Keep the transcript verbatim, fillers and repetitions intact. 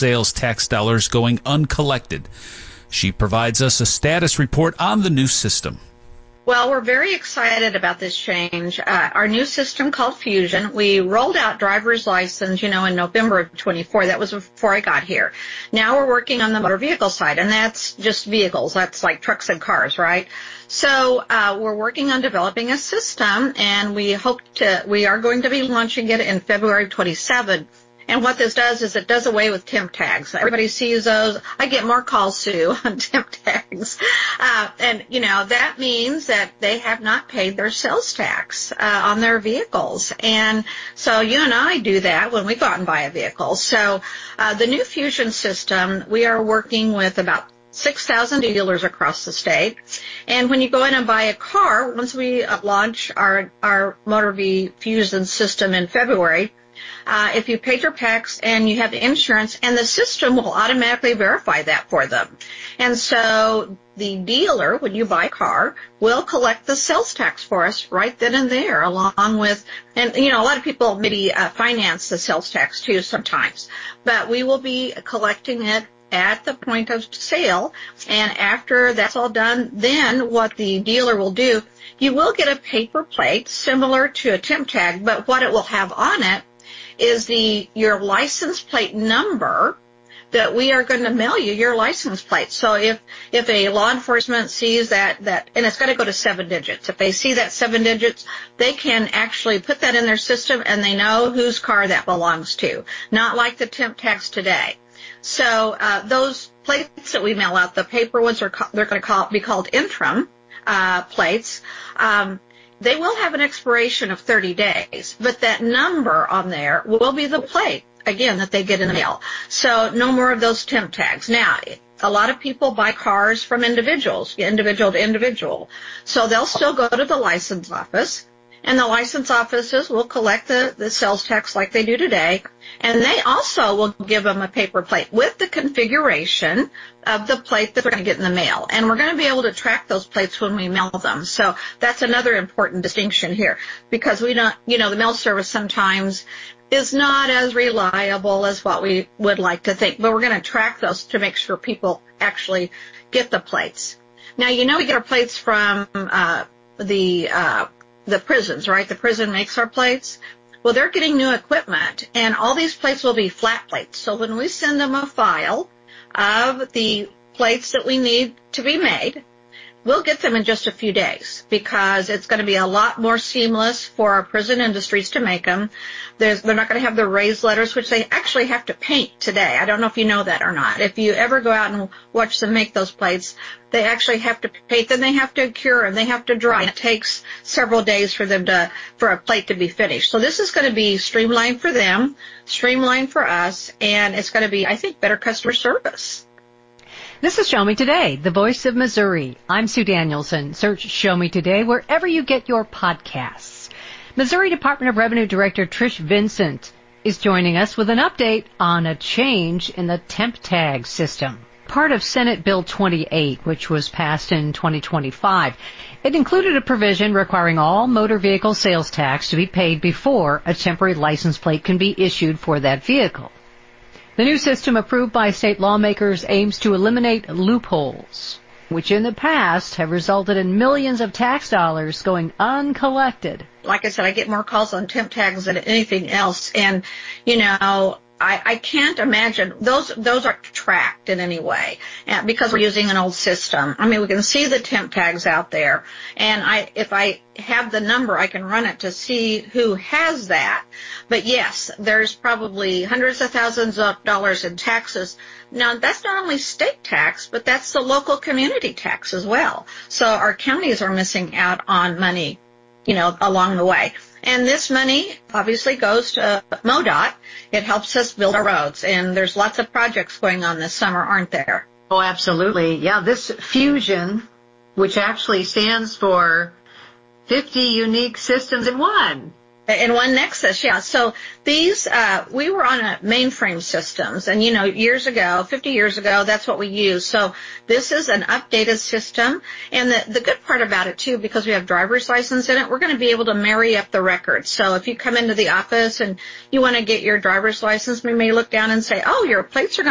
sales tax dollars going uncollected. She provides us a status report on the new system. Well, we're very excited about this change. Uh, our new system called Fusion, we rolled out driver's license, you know, in November of twenty-four. That was before I got here. Now we're working on the motor vehicle side, and that's just vehicles. That's like trucks and cars, right? So uh, we're working on developing a system, and we hope to, we are going to be launching it in February twenty-seventh. And what this does is it does away with temp tags. Everybody sees those. I get more calls, Sue, on temp tags. Uh, and, you know, that means that they have not paid their sales tax uh, on their vehicles. And so you and I do that when we go out and buy a vehicle. So uh, the new Fusion system, we are working with about six thousand dealers across the state. And when you go in and buy a car, once we launch our, our Motor V Fusion system in February, Uh, if you paid your tax and you have insurance, and the system will automatically verify that for them. And so the dealer, when you buy a car, will collect the sales tax for us right then and there, along with, and, you know, a lot of people maybe uh, finance the sales tax too sometimes. But we will be collecting it at the point of sale, and after that's all done, then what the dealer will do, you will get a paper plate similar to a temp tag, but what it will have on it is the your license plate number that we are going to mail you your license plate. So if if a law enforcement sees that, that and it's got to go to seven digits. If they see that seven digits, they can actually put that in their system and they know whose car that belongs to, not like the temp tags today. So uh, those plates that we mail out, the paper ones, are ca- they're going to call, be called interim uh, plates. Um, They will have an expiration of thirty days, but that number on there will be the plate, again, that they get in the mail. So no more of those temp tags. Now, a lot of people buy cars from individuals, individual to individual. So they'll still go to the license office, and the license offices will collect the, the sales tax like they do today, and they also will give them a paper plate with the configuration of the plate that they're going to get in the mail. And we're going to be able to track those plates when we mail them. So that's another important distinction here, because we don't, you know, the mail service sometimes is not as reliable as what we would like to think. But we're going to track those to make sure people actually get the plates. Now, you know, we get our plates from uh, the uh, the prisons, right? The prison makes our plates. Well, they're getting new equipment, and all these plates will be flat plates. So when we send them a file of the plates that we need to be made, we'll get them in just a few days, because it's going to be a lot more seamless for our prison industries to make them. There's, they're not going to have the raised letters, which they actually have to paint today. I don't know if you know that or not. If you ever go out and watch them make those plates, they actually have to paint them, they have to cure them, they have to dry. It takes several days for them to, for a plate to be finished. So this is going to be streamlined for them, streamlined for us, and it's going to be, I think, better customer service. This is Show Me Today, the voice of Missouri. I'm Sue Danielson. Search Show Me Today wherever you get your podcasts. Missouri Department of Revenue Director Trish Vincent is joining us with an update on a change in the temp tag system. Part of Senate Bill twenty-eight, which was passed in twenty twenty-five. It included a provision requiring all motor vehicle sales tax to be paid before a temporary license plate can be issued for that vehicle. The new system approved by state lawmakers aims to eliminate loopholes, which in the past have resulted in millions of tax dollars going uncollected. Like I said, I get more calls on temp tags than anything else. And, you know, I, I can't imagine those those are tracked in any way, and because we're using an old system. I mean, we can see the temp tags out there, and I if I have the number, I can run it to see who has that. But yes, there's probably hundreds of thousands of dollars in taxes. Now, that's not only state tax, but that's the local community tax as well. So our counties are missing out on money, you know, along the way. And this money obviously goes to MoDOT. It helps us build our roads. And there's lots of projects going on this summer, aren't there? Oh, absolutely. Yeah, this Fusion, which actually stands for fifty unique systems in one. In one Nexus, yeah. So these, uh, we were on a mainframe systems, and, you know, years ago, fifty years ago, that's what we used. So this is an updated system, and the, the good part about it, too, because we have driver's license in it, we're going to be able to marry up the records. So if you come into the office and you want to get your driver's license, we may look down and say, oh, your plates are